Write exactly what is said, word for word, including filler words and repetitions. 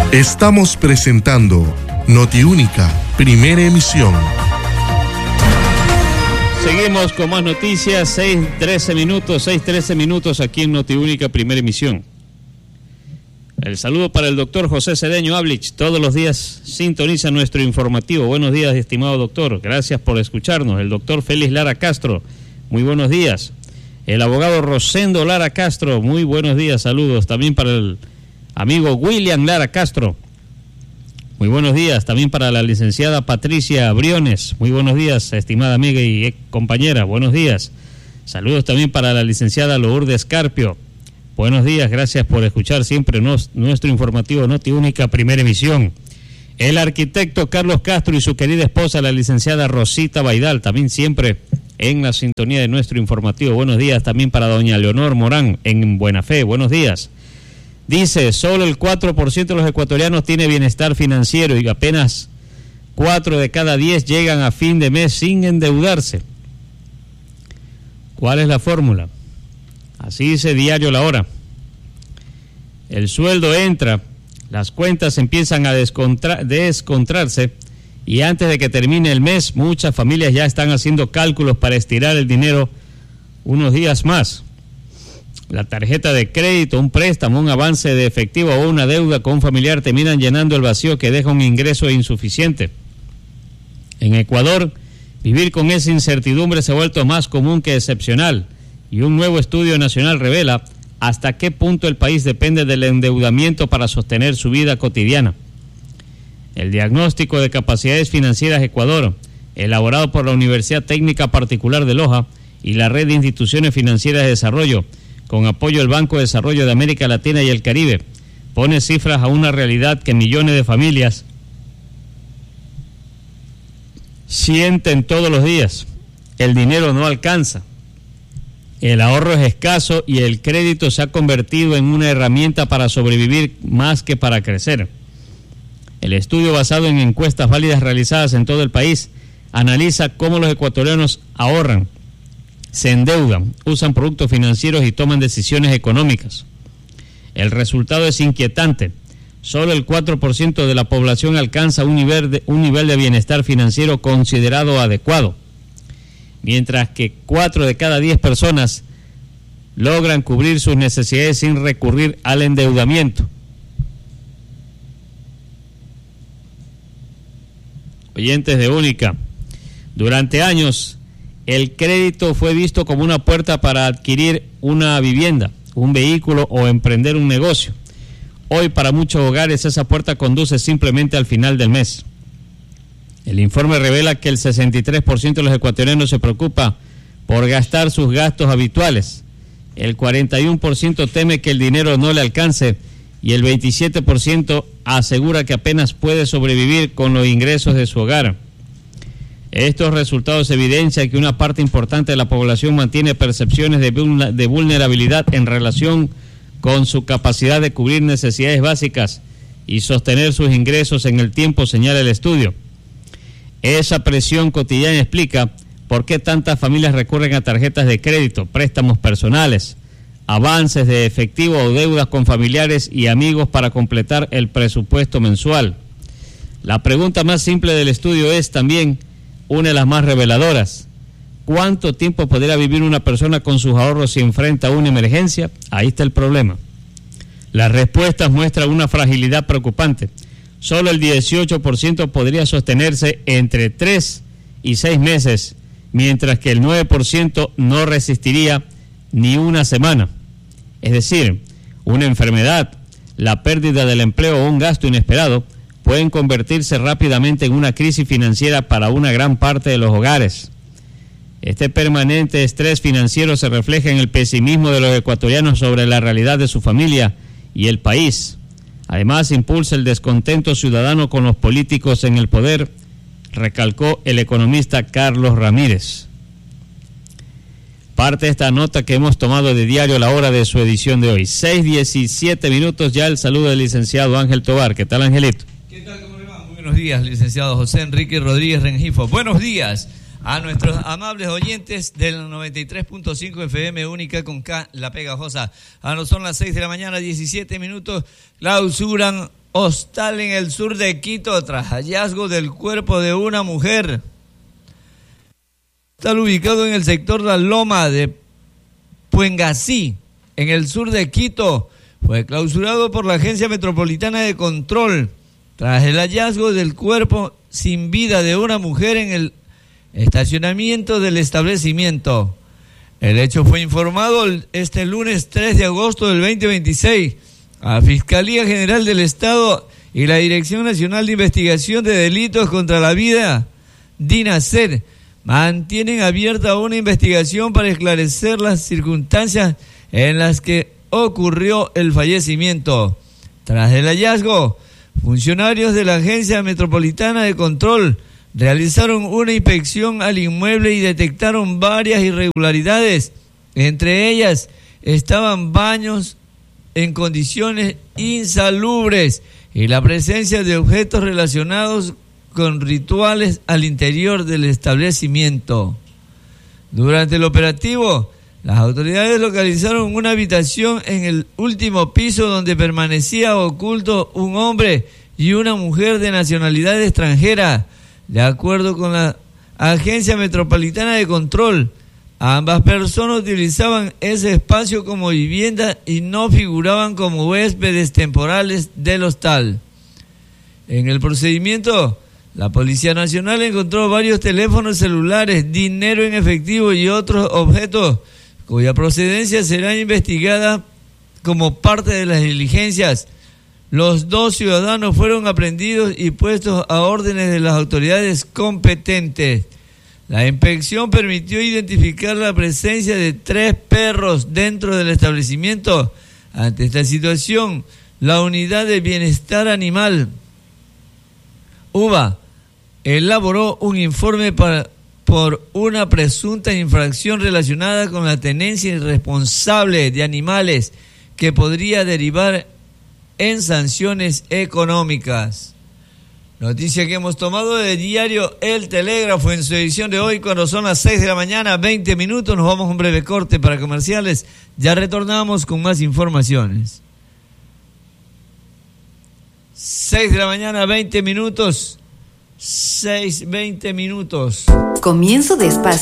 Estamos presentando Notiúnica, primera emisión. Seguimos con más noticias, seis trece minutos, seis trece minutos aquí en Notiúnica, primera emisión. El saludo para el doctor José Cedeño Hablich, todos los días sintoniza nuestro informativo. Buenos días, estimado doctor, gracias por escucharnos. El doctor Félix Lara Castro, muy buenos días. El abogado Rosendo Lara Castro, muy buenos días, saludos. También para el amigo William Lara Castro, muy buenos días. También para la licenciada Patricia Briones, muy buenos días, estimada amiga y compañera, buenos días. Saludos también para la licenciada Lourdes Carpio, buenos días, gracias por escuchar siempre nos, nuestro informativo Notiúnica, primera emisión. El arquitecto Carlos Castro y su querida esposa, la licenciada Rosita Baidal, también siempre en la sintonía de nuestro informativo. Buenos días también para doña Leonor Morán en Buena Fe, buenos días. Dice, solo el cuatro por ciento de los ecuatorianos tiene bienestar financiero y apenas cuatro de cada diez llegan a fin de mes sin endeudarse. ¿Cuál es la fórmula? Así dice Diario La Hora. El sueldo entra, las cuentas empiezan a descontra- descontrarse y antes de que termine el mes, muchas familias ya están haciendo cálculos para estirar el dinero unos días más. La tarjeta de crédito, un préstamo, un avance de efectivo o una deuda con un familiar terminan llenando el vacío que deja un ingreso insuficiente. En Ecuador, vivir con esa incertidumbre se ha vuelto más común que excepcional y un nuevo estudio nacional revela hasta qué punto el país depende del endeudamiento para sostener su vida cotidiana. El diagnóstico de capacidades financieras Ecuador, elaborado por la Universidad Técnica Particular de Loja y la Red de Instituciones Financieras de Desarrollo, con apoyo del Banco de Desarrollo de América Latina y el Caribe, pone cifras a una realidad que millones de familias sienten todos los días. El dinero no alcanza, el ahorro es escaso y el crédito se ha convertido en una herramienta para sobrevivir más que para crecer. El estudio, basado en encuestas válidas realizadas en todo el país, analiza cómo los ecuatorianos ahorran, se endeudan, usan productos financieros y toman decisiones económicas. El resultado es inquietante. Solo el cuatro por ciento de la población alcanza un nivel de, un nivel de bienestar financiero considerado adecuado, mientras que cuatro de cada diez personas logran cubrir sus necesidades sin recurrir al endeudamiento. Oyentes de Única, durante años el crédito fue visto como una puerta para adquirir una vivienda, un vehículo o emprender un negocio. Hoy para muchos hogares esa puerta conduce simplemente al final del mes. El informe revela que el sesenta y tres por ciento de los ecuatorianos se preocupa por gastar sus gastos habituales. El cuarenta y uno por ciento teme que el dinero no le alcance y el veintisiete por ciento asegura que apenas puede sobrevivir con los ingresos de su hogar. Estos resultados evidencian que una parte importante de la población mantiene percepciones de vulnerabilidad en relación con su capacidad de cubrir necesidades básicas y sostener sus ingresos en el tiempo, señala el estudio. Esa presión cotidiana explica por qué tantas familias recurren a tarjetas de crédito, préstamos personales, avances de efectivo o deudas con familiares y amigos para completar el presupuesto mensual. La pregunta más simple del estudio es también una de las más reveladoras. ¿Cuánto tiempo podrá vivir una persona con sus ahorros si enfrenta una emergencia? Ahí está el problema. Las respuestas muestran una fragilidad preocupante. Solo el dieciocho por ciento podría sostenerse entre tres y seis meses, mientras que el nueve por ciento no resistiría ni una semana. Es decir, una enfermedad, la pérdida del empleo o un gasto inesperado pueden convertirse rápidamente en una crisis financiera para una gran parte de los hogares. Este permanente estrés financiero se refleja en el pesimismo de los ecuatorianos sobre la realidad de su familia y el país. Además, impulsa el descontento ciudadano con los políticos en el poder, recalcó el economista Carlos Ramírez. Parte de esta nota que hemos tomado de Diario La Hora de su edición de hoy. seis diecisiete minutos ya, el saludo del licenciado Ángel Tobar. ¿Qué tal, Angelito? ¿Qué tal? ¿Cómo le va? Muy buenos días, licenciado José Enrique Rodríguez Rengifo. Buenos días a nuestros amables oyentes del noventa y tres punto cinco F M Única con K, La Pegajosa. A no son las seis de la mañana, diecisiete minutos. Clausuran hostal en el sur de Quito tras hallazgo del cuerpo de una mujer. Está ubicado en el sector La Loma de Puengasí, en el sur de Quito. Fue clausurado por la Agencia Metropolitana de Control tras el hallazgo del cuerpo sin vida de una mujer en el estacionamiento del establecimiento. El hecho fue informado este lunes tres de agosto del veinte veintiséis a Fiscalía General del Estado y la Dirección Nacional de Investigación de Delitos contra la Vida, DINASER, mantienen abierta una investigación para esclarecer las circunstancias en las que ocurrió el fallecimiento. Tras el hallazgo, funcionarios de la Agencia Metropolitana de Control realizaron una inspección al inmueble y detectaron varias irregularidades. Entre ellas estaban baños en condiciones insalubres y la presencia de objetos relacionados con rituales al interior del establecimiento. Durante el operativo, las autoridades localizaron una habitación en el último piso donde permanecía oculto un hombre y una mujer de nacionalidad extranjera. De acuerdo con la Agencia Metropolitana de Control, ambas personas utilizaban ese espacio como vivienda y no figuraban como huéspedes temporales del hostal. En el procedimiento, la Policía Nacional encontró varios teléfonos celulares, dinero en efectivo y otros objetos cuya procedencia será investigada como parte de las diligencias. Los dos ciudadanos fueron aprehendidos y puestos a órdenes de las autoridades competentes. La inspección permitió identificar la presencia de tres perros dentro del establecimiento. Ante esta situación, la Unidad de Bienestar Animal, U B A, elaboró un informe para, por una presunta infracción relacionada con la tenencia irresponsable de animales que podría derivar en sanciones económicas. Noticia que hemos tomado del diario El Telégrafo en su edición de hoy, cuando son las seis de la mañana, veinte minutos. Nos vamos a un breve corte para comerciales. Ya retornamos con más informaciones. seis de la mañana, veinte minutos. seis, veinte minutos. Comienzo de espacio